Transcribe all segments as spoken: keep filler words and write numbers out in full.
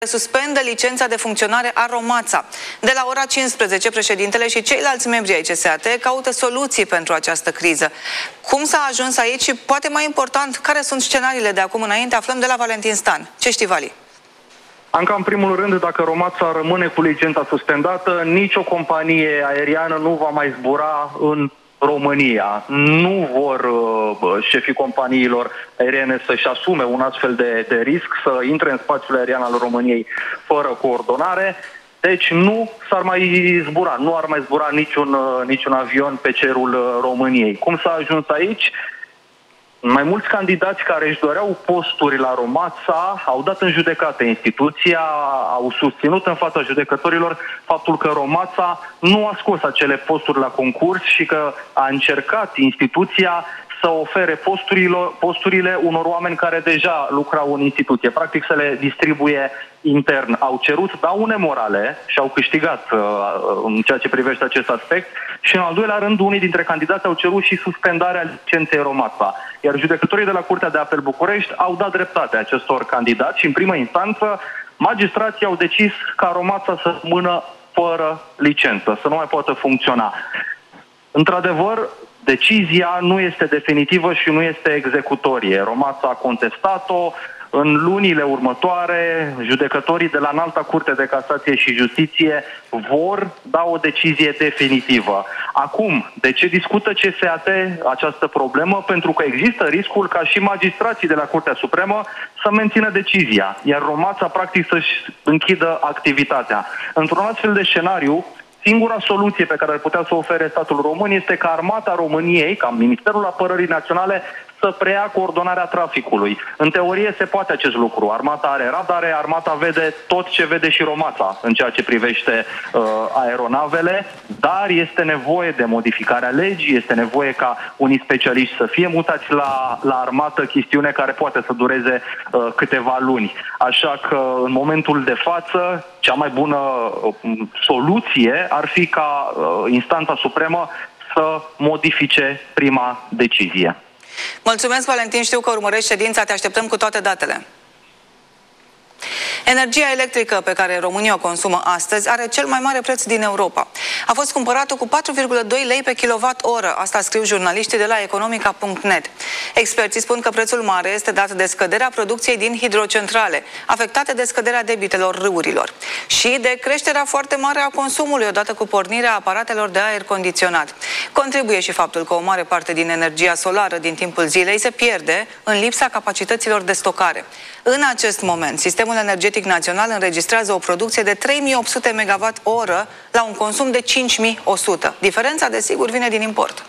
suspendă licența de funcționare a Romața. De la ora cincisprezece, președintele și ceilalți membri ai C S A T caută soluții pentru această criză. Cum s-a ajuns aici și, poate mai important, care sunt scenariile de acum înainte, aflăm de la Valentin Stan. Ce știi, Vali? Anca, în primul rând, dacă Romața rămâne cu licența suspendată, nicio companie aeriană nu va mai zbura în România. Nu vor uh, șefii companiilor aeriene să-și asume un astfel de, de risc, să intre în spațiul aerian al României fără coordonare. Deci nu s-ar mai zbura, nu ar mai zbura niciun, uh, niciun avion pe cerul uh, României. Cum s-a ajuns aici? Mai mulți candidați care își doreau posturi la Romața au dat în judecată instituția, au susținut în fața judecătorilor faptul că Romața nu a scos acele posturi la concurs și că a încercat instituția să ofere posturile, posturile unor oameni care deja lucrau în instituție, practic să le distribuie intern. Au cerut daune morale și au câștigat uh, în ceea ce privește acest aspect și, în al doilea rând, unii dintre candidați au cerut și suspendarea licenței Romața. Iar judecătorii de la Curtea de Apel București au dat dreptate acestor candidați și, în primă instanță, magistrații au decis ca Romața să rămână fără licență, să nu mai poată funcționa. Într-adevăr, decizia nu este definitivă și nu este executorie. Romața a contestat-o. În lunile următoare, judecătorii de la Înalta Curte de Casație și Justiție vor da o decizie definitivă. Acum, de ce discută C S A T această problemă? Pentru că există riscul ca și magistrații de la Curtea Supremă să mențină decizia, iar Romața practic să-și închidă activitatea. Într-un astfel de scenariu, singura soluție pe care ar putea să o ofere statul român este ca Armata României, ca Ministerul Apărării Naționale, să preia coordonarea traficului. În teorie se poate acest lucru. Armata are radare, armata vede tot ce vede și Romața în ceea ce privește uh, aeronavele, dar este nevoie de modificarea legii, este nevoie ca unii specialiști să fie mutați la, la armată, chestiune care poate să dureze uh, câteva luni. Așa că, în momentul de față, cea mai bună uh, soluție ar fi ca uh, instanța supremă să modifice prima decizie. Mulțumesc, Valentin, știu că urmărești ședința, te așteptăm cu toate datele. Energia electrică pe care România o consumă astăzi are cel mai mare preț din Europa. A fost cumpărată cu patru virgulă doi lei pe kilowatt-oră, asta scriu jurnaliștii de la economica punct net. Experții spun că prețul mare este dat de scăderea producției din hidrocentrale, afectate de scăderea debitelor râurilor, și de creșterea foarte mare a consumului odată cu pornirea aparatelor de aer condiționat. Contribuie și faptul că o mare parte din energia solară din timpul zilei se pierde în lipsa capacităților de stocare. În acest moment, sistemul energetic național înregistrează o producție de trei mii opt sute megawatt-oră la un consum de cinci mii o sută. Diferența, desigur, vine din import.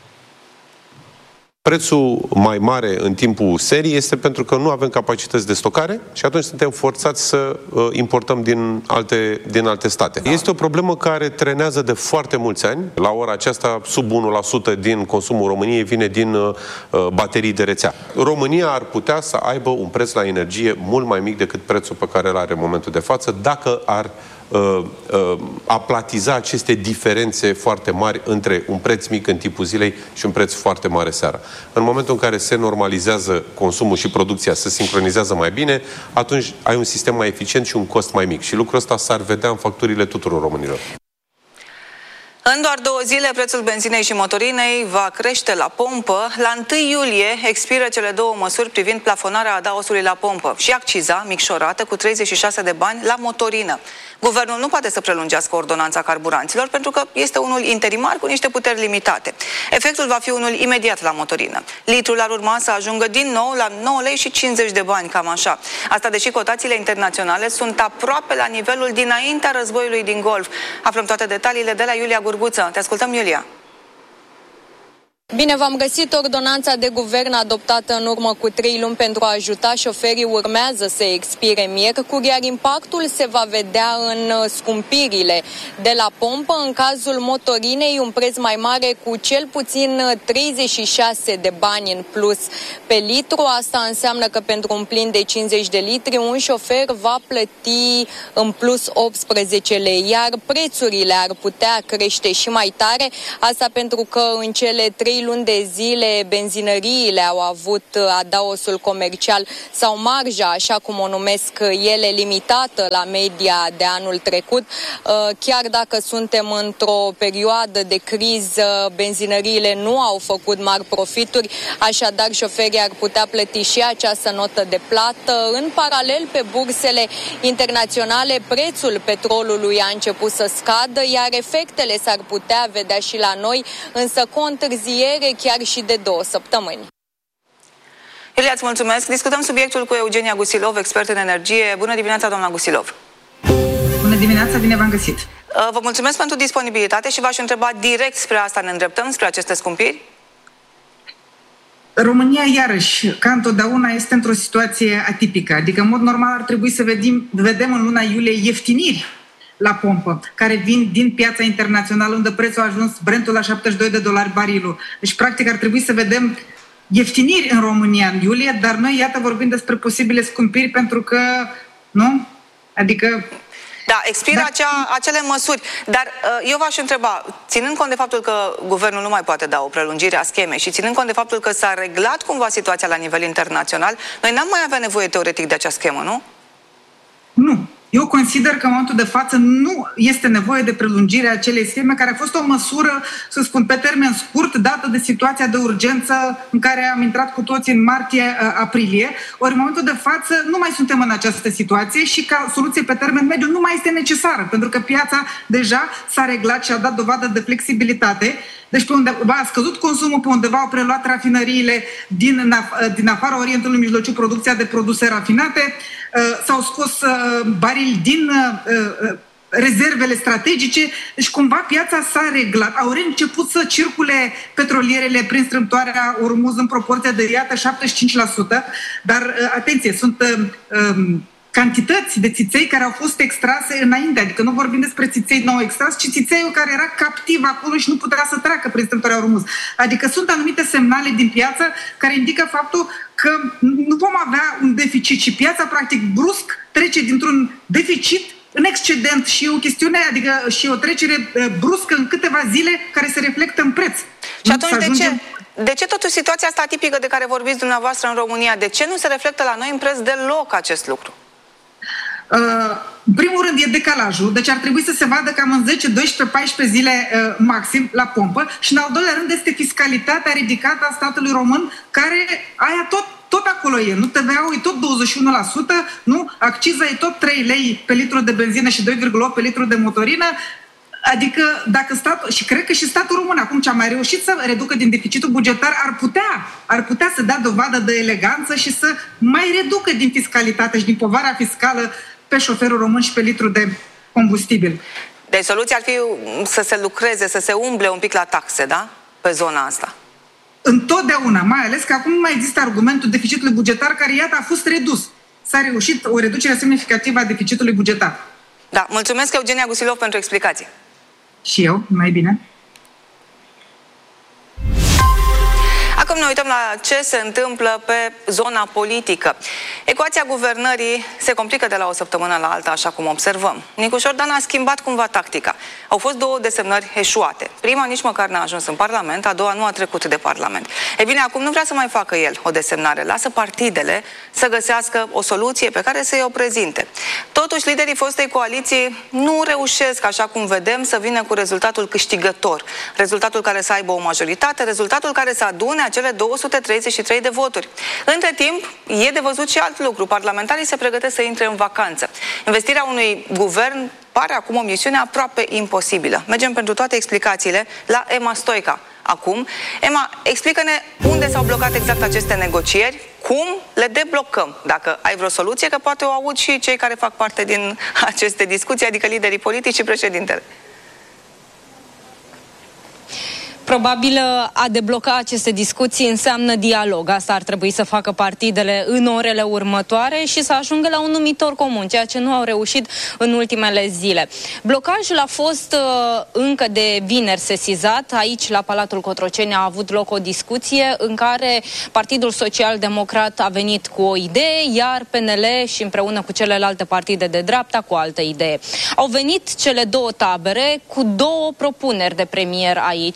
Prețul mai mare în timpul serii este pentru că nu avem capacități de stocare și atunci suntem forțați să uh, importăm din alte, din alte state. Da. Este o problemă care trenează de foarte mulți ani. La ora aceasta, sub unu la sută din consumul României vine din uh, baterii de rețea. România ar putea să aibă un preț la energie mult mai mic decât prețul pe care îl are în momentul de față, dacă ar Uh, uh, aplatiza aceste diferențe foarte mari între un preț mic în timpul zilei și un preț foarte mare seara. În momentul în care se normalizează consumul și producția, se sincronizează mai bine, atunci ai un sistem mai eficient și un cost mai mic. Și lucrul ăsta s-ar vedea în facturile tuturor românilor. În doar două zile, prețul benzinei și motorinei va crește la pompă. La întâi iulie expiră cele două măsuri privind plafonarea adaosului la pompă și acciza micșorată cu treizeci și șase de bani la motorină. Guvernul nu poate să prelungească ordonanța carburanților pentru că este unul interimar cu niște puteri limitate. Efectul va fi unul imediat la motorină. Litrul ar urma să ajungă din nou la nouă lei și cincizeci de bani, cam așa. Asta deși cotațiile internaționale sunt aproape la nivelul dinaintea războiului din Golf. Aflăm toate detaliile de la Iulia Gurguță. Te ascultăm, Iulia. Bine v-am găsit. Ordonanța de guvern adoptată în urmă cu trei luni pentru a ajuta șoferii urmează să expire miercuri, iar impactul se va vedea în scumpirile de la pompă. În cazul motorinei, un preț mai mare cu cel puțin treizeci și șase de bani în plus pe litru. Asta înseamnă că pentru un plin de cincizeci de litri, un șofer va plăti în plus optsprezece lei, iar prețurile ar putea crește și mai tare. Asta pentru că în cele trei trei luni de zile benzinăriile au avut adaosul comercial sau marja, așa cum o numesc ele, limitată la media de anul trecut. Chiar dacă suntem într-o perioadă de criză, benzinăriile nu au făcut mari profituri, așadar șoferii ar putea plăti și această notă de plată. În paralel, pe bursele internaționale, prețul petrolului a început să scadă, iar efectele s-ar putea vedea și la noi, însă cu o întârziere chiar și de două săptămâni. Iulia, îți mulțumesc. Discutăm subiectul cu Eugenia Gusilov, expert în energie. Bună dimineața, doamna Gusilov! Bună dimineața, bine v-am găsit! Vă mulțumesc pentru disponibilitate și v-aș întreba direct spre asta ne îndreptăm, spre aceste scumpiri? România, iarăși, ca întotdeauna, este într-o situație atipică. Adică, în mod normal, ar trebui să vedem, vedem în luna iulie ieftiniri la pompă, care vin din piața internațională, unde prețul a ajuns Brentul la șaptezeci și doi de dolari barilul. Deci, practic, ar trebui să vedem ieftiniri în România în iulie, dar noi, iată, vorbim despre posibile scumpiri pentru că, nu? Adică... Da, expiră da. Acea, acele măsuri. Dar eu v-aș întreba, ținând cont de faptul că guvernul nu mai poate da o prelungire a schemei și ținând cont de faptul că s-a reglat cumva situația la nivel internațional, noi n-am mai avea nevoie teoretic de acea schemă, nu? Nu. Eu consider că în momentul de față nu este nevoie de prelungirea acelei scheme, care a fost o măsură, să spun, pe termen scurt, dată de situația de urgență în care am intrat cu toții în martie-aprilie. Ori în momentul de față nu mai suntem în această situație și ca soluție pe termen mediu nu mai este necesară, pentru că piața deja s-a reglat și a dat dovadă de flexibilitate. Deci pe undeva a scăzut consumul, pe undeva au preluat rafinăriile din, din afara Orientului Mijlociu producția de produse rafinate, s-au scos barili din rezervele strategice, deci cumva piața s-a reglat. Au reînceput să circule petrolierele prin strâmtoarea Ormuz în proporție de, iată, șaptezeci și cinci la sută, dar, atenție, sunt... Um, cantități de țiței care au fost extrase înainte, adică nu vorbim despre țiței nou extras, ci țițeiul care era captiv acolo și nu putea să treacă prin strâmtoarea Ormuz. Adică sunt anumite semnale din piață care indică faptul că nu vom avea un deficit și piața practic brusc trece dintr-un deficit în excedent și o chestiune, adică și o trecere bruscă în câteva zile care se reflectă în preț. Și atunci de ce? De ce totuși situația asta atipică de care vorbiți dumneavoastră în România, de ce nu se reflectă la noi în preț deloc acest lucru? Uh, în primul rând e decalajul, deci ar trebui să se vadă cam în zece, doisprezece, paisprezece zile uh, maxim la pompă și în al doilea rând este fiscalitatea ridicată a statului român, care aia tot, tot acolo e, nu? T V A-ul e tot douăzeci și unu la sută, nu? Acciza e tot trei lei pe litru de benzină și doi virgulă opt pe litru de motorină. Adică dacă statul, și cred că și statul român acum ce a mai reușit să reducă din deficitul bugetar, ar putea, ar putea să dea dovadă de eleganță și să mai reducă din fiscalitate și din povara fiscală pe șoferul român și pe litru de combustibil. Deci soluția ar fi să se lucreze, să se umble un pic la taxe, da? Pe zona asta. Întotdeauna, mai ales că acum nu mai există argumentul deficitului bugetar, care iată a fost redus. S-a reușit o reducere semnificativă a deficitului bugetar. Da, mulțumesc Eugenia Gusilov pentru explicație. Și eu, mai bine. Acum ne uităm la ce se întâmplă pe zona politică. Ecuația guvernării se complică de la o săptămână la alta, așa cum observăm. Nicu Șordan a schimbat cumva tactica. Au fost două desemnări eșuate. Prima nici măcar n-a ajuns în Parlament, a doua nu a trecut de Parlament. E bine, acum nu vrea să mai facă el o desemnare. Lasă partidele să găsească o soluție pe care să-i o prezinte. Totuși, liderii fostei coaliții nu reușesc, așa cum vedem, să vină cu rezultatul câștigător. Rezultatul care să aibă o majoritate, rezultatul care să adune cele două sute treizeci și trei de voturi. Între timp, e de văzut și alt lucru. Parlamentarii se pregătesc să intre în vacanță. Investirea unui guvern pare acum o misiune aproape imposibilă. Mergem pentru toate explicațiile la Emma Stoica. Acum, Emma, explică-ne unde s-au blocat exact aceste negocieri, cum le deblocăm, dacă ai vreo soluție, că poate o aud și cei care fac parte din aceste discuții, adică liderii politici și președintele. Probabil a debloca aceste discuții înseamnă dialog. Asta ar trebui să facă partidele în orele următoare și să ajungă la un numitor comun, ceea ce nu au reușit în ultimele zile. Blocajul a fost uh, încă de vineri sesizat. Aici, la Palatul Cotroceni, a avut loc o discuție în care Partidul Social Democrat a venit cu o idee, iar P N L și împreună cu celelalte partide de dreapta cu o altă idee. Au venit cele două tabere cu două propuneri de premier aici la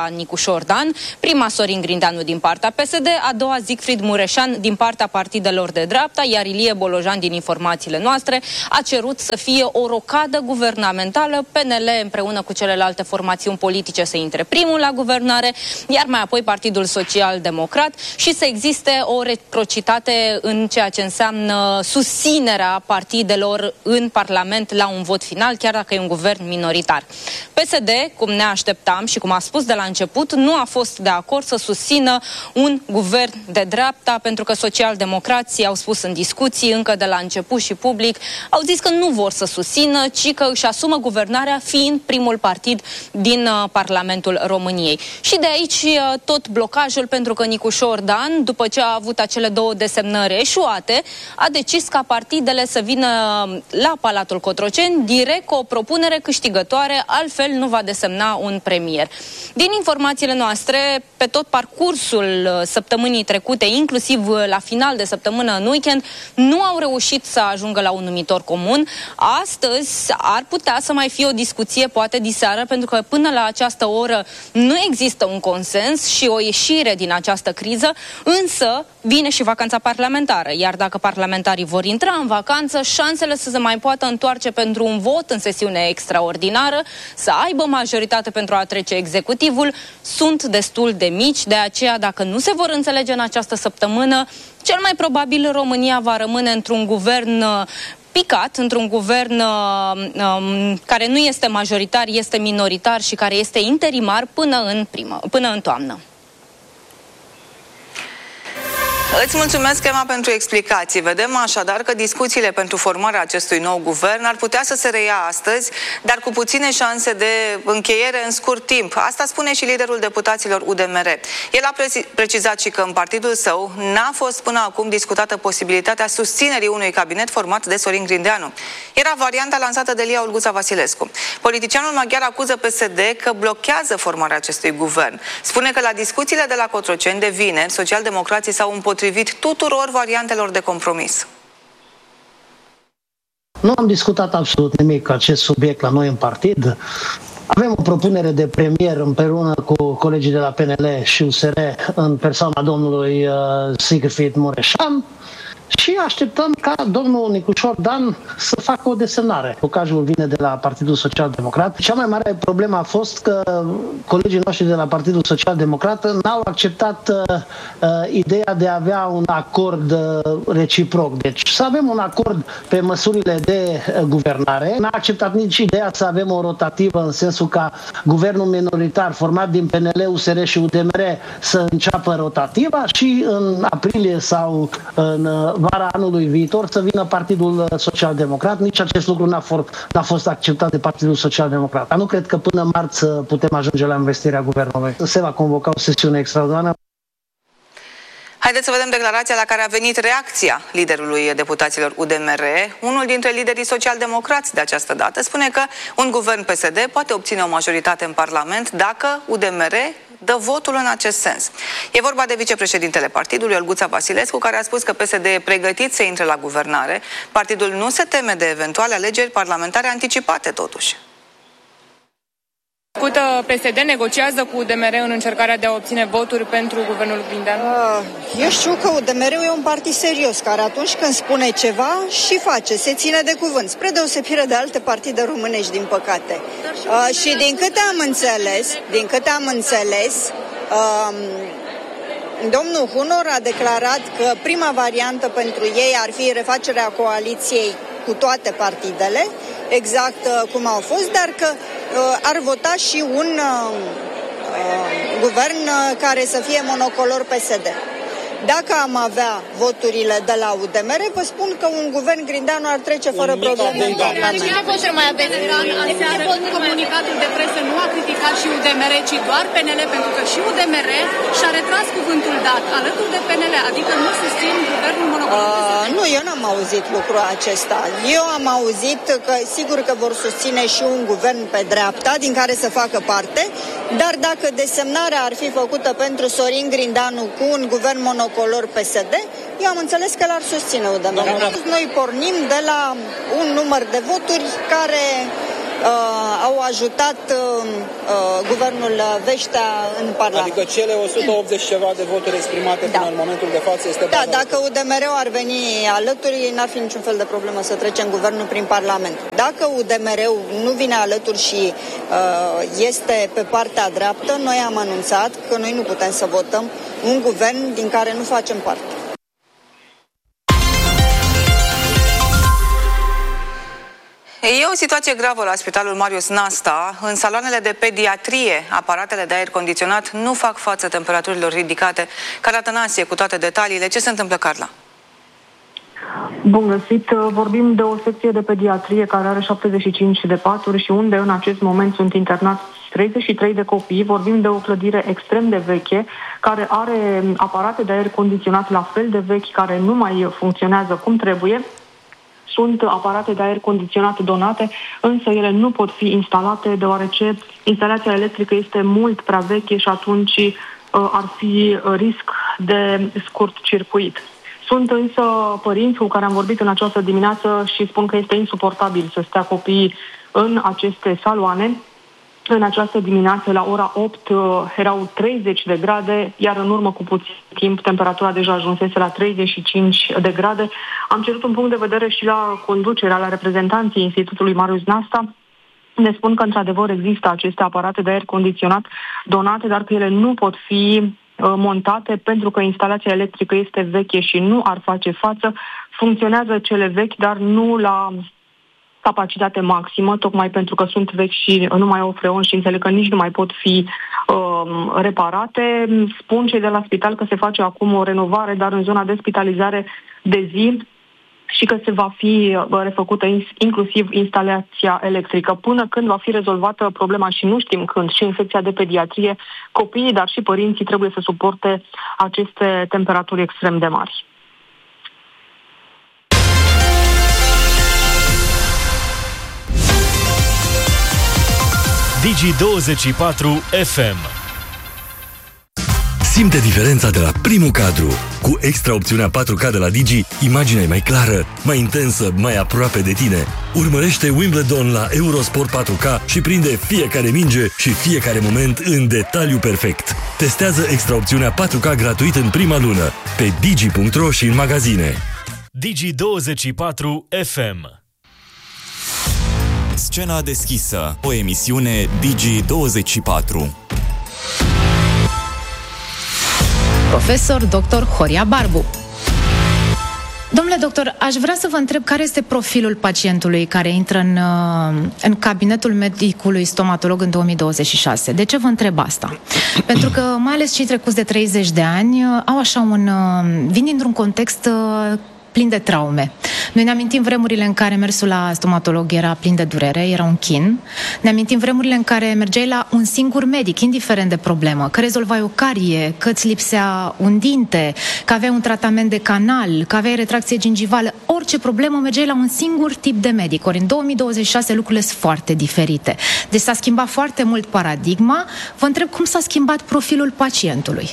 dreapta Nicușor Dan, prima Sorin Grindeanu din partea P S D, a doua Siegfried Mureșan din partea partidelor de dreapta, iar Ilie Bolojan, din informațiile noastre, a cerut să fie o rocadă guvernamentală, P N L împreună cu celelalte formațiuni politice să intre primul la guvernare, iar mai apoi Partidul Social Democrat, și să existe o reciprocitate în ceea ce înseamnă susținerea partidelor în Parlament la un vot final, chiar dacă e un guvern minoritar. P S D, cum ne așteptam și cum a spus de la început, nu a fost de acord să susțină un guvern de dreapta, pentru că socialdemocrații au spus în discuții încă de la început și public, au zis că nu vor să susțină, ci că își asumă guvernarea fiind primul partid din uh, Parlamentul României. Și de aici uh, tot blocajul, pentru că Nicușor Dan, după ce a avut acele două desemnări eșuate, a decis ca partidele să vină la Palatul Cotroceni direct cu o propunere câștigătoare, altfel nu va desemna un premier. Din informațiile noastre, pe tot parcursul săptămânii trecute, inclusiv la final de săptămână în weekend, nu au reușit să ajungă la un numitor comun. Astăzi ar putea să mai fie o discuție, poate diseară, pentru că până la această oră nu există un consens și o ieșire din această criză, însă vine și vacanța parlamentară, iar dacă parlamentarii vor intra în vacanță, șansele să se mai poată întoarce pentru un vot în sesiune extraordinară, să aibă majoritate pentru a trece executivul, sunt destul de mici. De aceea, dacă nu se vor înțelege în această săptămână, cel mai probabil România va rămâne într-un guvern picat, într-un guvern um, care nu este majoritar, este minoritar și care este interimar până în, primă, până în toamnă. Îți mulțumesc, Emma, pentru explicații. Vedem așadar că discuțiile pentru formarea acestui nou guvern ar putea să se reia astăzi, dar cu puține șanse de încheiere în scurt timp. Asta spune și liderul deputaților U D M R. El a precizat și că în partidul său n-a fost până acum discutată posibilitatea susținerii unui cabinet format de Sorin Grindeanu. Era varianta lansată de Lia Olguța Vasilescu. Politicianul maghiar acuză P S D că blochează formarea acestui guvern. Spune că la discuțiile de la Cotroceni de vineri, socialdemocrații s-au împotrivit tuturor variantelor de compromis. Nu am discutat absolut nimic cu acest subiect la noi în partid. Avem o propunere de premier împreună cu colegii de la P N L și U S R în persoana domnului uh, Siegfried Mureșan și așteptăm ca domnul Nicușor Dan să facă o desemnare. Blocajul vine de la Partidul Social Democrat. Cea mai mare problemă a fost că colegii noștri de la Partidul Social Democrat n-au acceptat uh, uh, ideea de a avea un acord uh, reciproc. Deci să avem un acord pe măsurile de uh, guvernare. N-a acceptat nici ideea să avem o rotativă în sensul ca guvernul minoritar format din P N L, U S R și U D M R să înceapă rotativa și în aprilie sau în uh, vara anului viitor să vină Partidul Social Democrat. Nici acest lucru n-a fost, n-a fost acceptat de Partidul Social Democrat. Dar nu cred că până marți putem ajunge la investirea guvernului. Se va convoca o sesiune extraordinară. Haideți să vedem declarația la care a venit reacția liderului deputaților U D M R. Unul dintre liderii social-democrați de această dată spune că un guvern P S D poate obține o majoritate în Parlament dacă U D M R dă votul în acest sens. E vorba de vicepreședintele partidului, Olguța Vasilescu, care a spus că P S D e pregătit să intre la guvernare. Partidul nu se teme de eventuale alegeri parlamentare anticipate, totuși. P S D negociază cu U D M R în încercarea de a obține voturi pentru guvernul Grindeanu? Eu știu că U D M R-ul e un partid serios, care atunci când spune ceva și face, se ține de cuvânt, spre deosebire de alte partide românești, din păcate. Uh, și din câte am înțeles, din câte am înțeles, uh, domnul Hunor a declarat că prima variantă pentru ei ar fi refacerea coaliției cu toate partidele, exact uh, cum au fost, dar că uh, ar vota și un uh, uh, guvern uh, care să fie monocolor P S D. Dacă am avea voturile de la U D M R, vă spun că un guvern Grindeanu ar trece fără probleme în Parlament. Ce voturi mai aveți? Comunicatul de presă nu a criticat și U D M R, ci doar P N L, pentru că și U D M R și-a retras cuvântul dat alături de P N L, adică nu susțin guvernul monocolor. Uh, nu, eu n-am auzit lucrul acesta. Eu am auzit că sigur că vor susține și un guvern pe dreapta, din care să facă parte, dar dacă desemnarea ar fi făcută pentru Sorin Grindeanu cu un guvern monocolor color P S D, eu am înțeles că l-ar susține U D M R. Noi pornim de la un număr de voturi care uh, au ajutat uh, uh, guvernul Veștea în Parlament. Adică cele o sută optzeci ceva de voturi exprimate da. până în momentul de față este... Da, dacă U D M R-ul ar veni alături, n-ar fi niciun fel de problemă să trecem guvernul prin Parlament. Dacă U D M R-ul nu vine alături și uh, este pe partea dreaptă, noi am anunțat că noi nu putem să votăm un guvern din care nu facem parte. E o situație gravă la Spitalul Marius Nasta. În saloanele de pediatrie, aparatele de aer condiționat nu fac față temperaturilor ridicate. Carla Tănase, cu toate detaliile. Ce se întâmplă, Carla? Bun găsit! Vorbim de o secție de pediatrie care are șaptezeci și cinci de paturi și unde în acest moment sunt internați treizeci și trei de copii. Vorbim de o clădire extrem de veche, care are aparate de aer condiționat la fel de vechi, care nu mai funcționează cum trebuie. Sunt aparate de aer condiționat donate, însă ele nu pot fi instalate deoarece instalația electrică este mult prea veche și atunci uh, ar fi risc de scurt circuit. Sunt însă părinți cu care am vorbit în această dimineață și spun că este insuportabil să stea copiii în aceste saloane. În această dimineață, la ora opt, erau treizeci de grade, iar în urmă cu puțin timp temperatura deja ajunsese la treizeci și cinci de grade. Am cerut un punct de vedere și la conducerea, la reprezentanții Institutului Marius Nasta. Ne spun că într-adevăr există aceste aparate de aer condiționat donate, dar că ele nu pot fi montate pentru că instalația electrică este veche și nu ar face față. Funcționează cele vechi, dar nu la capacitate maximă, tocmai pentru că sunt vechi și nu mai au freon și înțeleg că nici nu mai pot fi um, reparate. Spun cei de la spital că se face acum o renovare, dar în zona de spitalizare de zi și că se va fi refăcută inclusiv instalația electrică. Până când va fi rezolvată problema și nu știm când, și în secția de pediatrie, copiii, dar și părinții trebuie să suporte aceste temperaturi extrem de mari. Digi douăzeci și patru F M. Simte diferența de la primul cadru. Cu extra opțiunea patru K de la Digi, imaginea e mai clară, mai intensă, mai aproape de tine. Urmărește Wimbledon la Eurosport patru K și prinde fiecare minge și fiecare moment în detaliu perfect. Testează extra opțiunea patru K gratuit în prima lună pe digi punct ro și în magazine. Digi douăzeci și patru F M. Scena deschisă, o emisiune Digi douăzeci și patru. Profesor doctor Horia Barbu. Domnule doctor, aș vrea să vă întreb care este profilul pacientului care intră în, în cabinetul medicului stomatolog în două mii douăzeci și șase. De ce vă întreb asta? Pentru că mai ales cei trecuți de treizeci de ani au așa un... vin dintr-un context plin de traume. Noi ne amintim vremurile în care mersul la stomatolog era plin de durere, era un chin. Ne amintim vremurile în care mergeai la un singur medic, indiferent de problemă, că rezolvai o carie, că îți lipsea un dinte, că aveai un tratament de canal, că aveai retracție gingivală, orice problemă mergeai la un singur tip de medic. Ori în două mii douăzeci și șase lucrurile sunt foarte diferite. Deci s-a schimbat foarte mult paradigma. Vă întreb cum s-a schimbat profilul pacientului.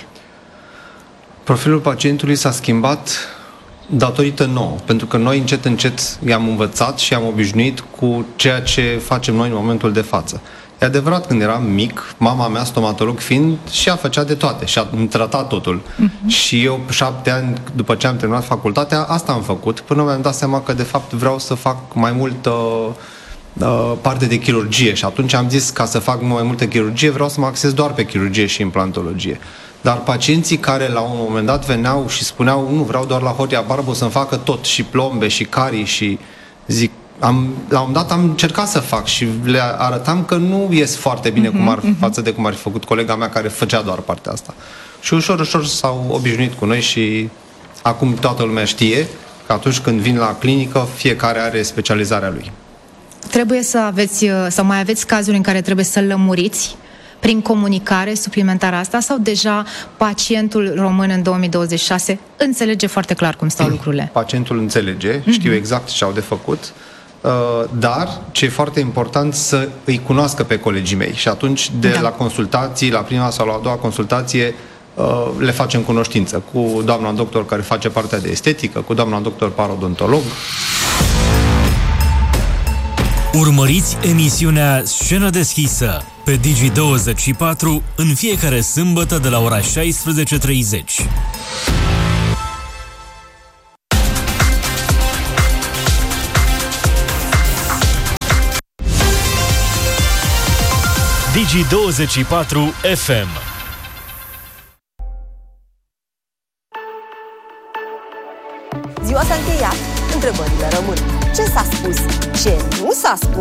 Profilul pacientului s-a schimbat datorită nouă, pentru că noi încet, încet i-am învățat și am obișnuit cu ceea ce facem noi în momentul de față. E adevărat, când eram mic, mama mea, stomatolog fiind, și ea făcea de toate și a tratat totul. Uh-huh. Și eu, șapte ani după ce am terminat facultatea, asta am făcut, până mi-am dat seama că, de fapt, vreau să fac mai multă uh, parte de chirurgie și atunci am zis, ca să fac mai multă chirurgie, vreau să mă axez doar pe chirurgie și implantologie. Dar pacienții care la un moment dat veneau și spuneau, nu, vreau doar la Horia Barbu să-mi facă tot, și plombe, și carii, și zic, am, la un moment dat am încercat să fac și le arătam că nu ies foarte bine uh-huh, cum ar, uh-huh. față de cum ar fi făcut colega mea care făcea doar partea asta. Și ușor, ușor s-au obișnuit cu noi și acum toată lumea știe că atunci când vin la clinică, fiecare are specializarea lui. Trebuie să aveți, sau mai aveți cazuri în care trebuie să lămuriți prin comunicare suplimentară asta, sau deja pacientul român în două mii douăzeci și șase înțelege foarte clar cum stau lucrurile? Pacientul înțelege, știu exact ce au de făcut, dar ce e foarte important să îi cunoască pe colegii mei și atunci de da. la consultații, la prima sau la a doua consultație, le facem cunoștință cu doamna doctor care face partea de estetică, cu doamna doctor parodontolog. Urmăriți emisiunea Scenă deschisă pe Digi douăzeci și patru în fiecare sâmbătă de la ora șaisprezece treizeci. Digi douăzeci și patru F M. Ziua s-a încheiat, întrebările rămân. Ce s-a spus? Ce nu s-a spus?